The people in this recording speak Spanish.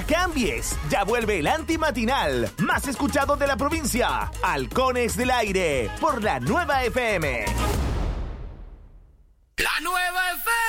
la cambies. Ya vuelve el antimatinal más escuchado de la provincia. Halcones del Aire por la Nueva FM. La Nueva FM.